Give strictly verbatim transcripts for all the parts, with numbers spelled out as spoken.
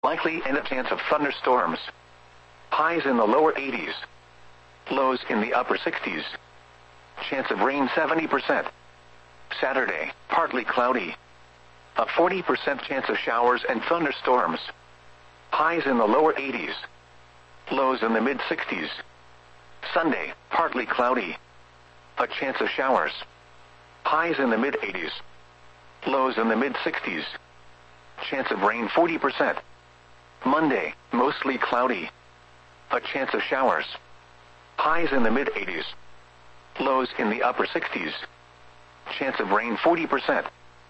likely and a chance of thunderstorms. Highs in the lower eighties. Lows in the upper sixties. Chance of rain seventy percent. Saturday, partly cloudy. A forty percent chance of showers and thunderstorms. Highs in the lower eighties. Lows in the mid-sixties. Sunday, partly cloudy. A chance of showers. Highs in the mid-eighties. Lows in the mid-sixties. Chance of rain forty percent. Monday, mostly cloudy. A chance of showers. Highs in the mid-eighties. Lows in the upper sixties. Chance of rain forty percent.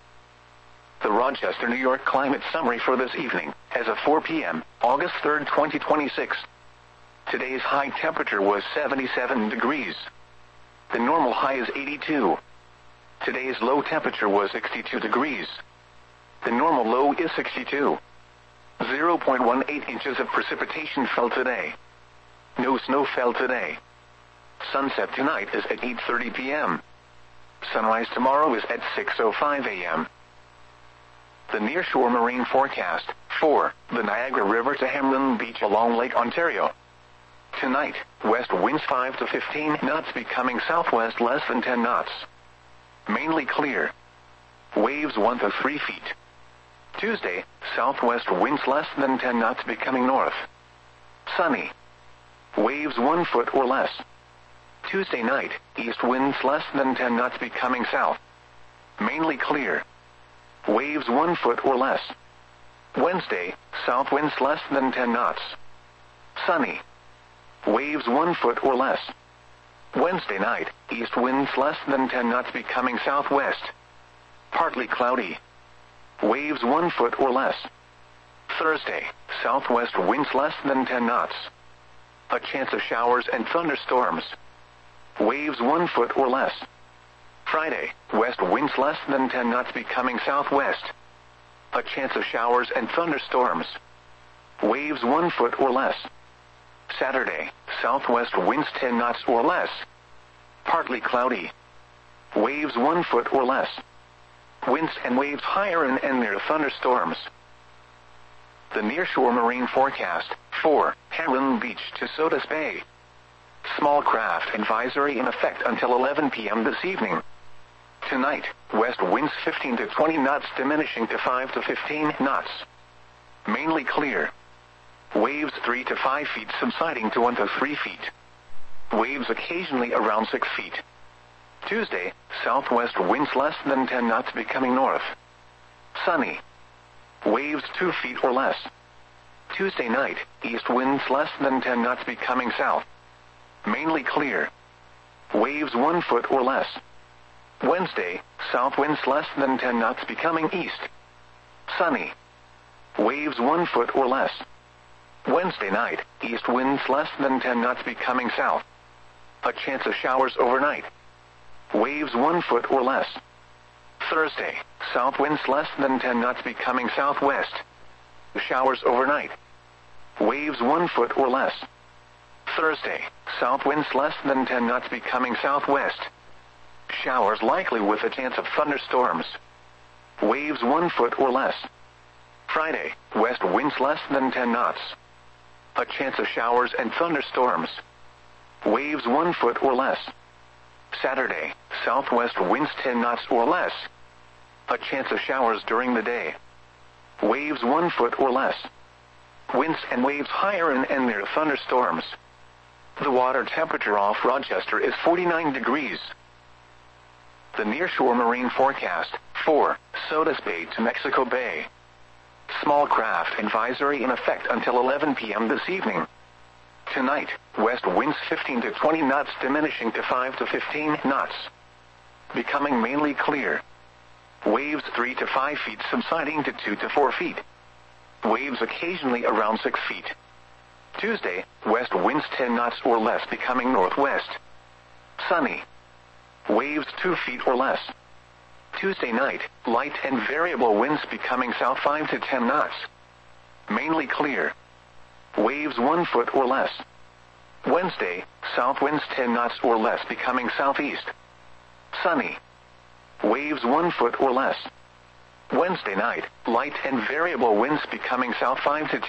The Rochester, New York climate summary for this evening, as of four p m, August third, twenty twenty-six. Today's high temperature was seventy-seven degrees. The normal high is eighty-two. Today's low temperature was sixty-two degrees. The normal low is sixty-two. zero point one eight inches of precipitation fell today. No snow fell today. Sunset tonight is at eight thirty p m Sunrise tomorrow is at six oh five a m The nearshore marine forecast, for the Niagara River to Hamlin Beach along Lake Ontario. Tonight, west winds five to fifteen knots becoming southwest less than ten knots. Mainly clear. Waves one to three feet. Tuesday, southwest winds less than ten knots becoming north. Sunny. Waves one foot or less. Tuesday night, east winds less than ten knots becoming south. Mainly clear. Waves one foot or less. Wednesday, south winds less than ten knots. Sunny. Waves one foot or less. Wednesday night, east winds less than ten knots becoming southwest. Partly cloudy. Waves one foot or less. Thursday, southwest winds less than ten knots. A chance of showers and thunderstorms. Waves one foot or less. Friday, west winds less than ten knots becoming southwest. A chance of showers and thunderstorms. Waves one foot or less. Saturday, southwest winds ten knots or less. Partly cloudy. Waves one foot or less. Winds and waves higher and, and near thunderstorms. The nearshore marine forecast, for Hamlin Beach to Sodus Bay. Small craft advisory in effect until eleven p m this evening. Tonight, west winds fifteen to twenty knots diminishing to five to fifteen knots. Mainly clear. Waves three to five feet subsiding to one to three feet. Waves occasionally around six feet. Tuesday, southwest winds less than ten knots becoming north. Sunny. Waves two feet or less. Tuesday night, east winds less than ten knots becoming south. Mainly clear. Waves one foot or less. Wednesday, south winds less than ten knots becoming east. Sunny. Waves one foot or less. Wednesday night, east winds less than ten knots becoming south. A chance of showers overnight. Waves one foot or less. Thursday, south winds less than ten knots becoming southwest. Showers overnight. Waves one foot or less. Thursday, south winds less than ten knots becoming southwest. Showers likely with a chance of thunderstorms. Waves one foot or less. Friday, west winds less than ten knots. A chance of showers and thunderstorms. Waves one foot or less. Saturday, southwest winds ten knots or less. A chance of showers during the day. Waves one foot or less. Winds and waves higher and, and near thunderstorms. The water temperature off Rochester is forty-nine degrees. The nearshore marine forecast, for Sodus Bay to Mexico Bay. Small craft advisory in effect until eleven p m this evening. Tonight, west winds fifteen to twenty knots diminishing to five to fifteen knots. Becoming mainly clear. Waves three to five feet subsiding to two to four feet. Waves occasionally around six feet. Tuesday, west winds ten knots or less becoming northwest. Sunny. Waves two feet or less. Tuesday night, light and variable winds becoming south five to ten knots. Mainly clear. Waves one foot or less. Wednesday, south winds ten knots or less becoming southeast. Sunny. Waves one foot or less. Wednesday night, light and variable winds becoming south five to ten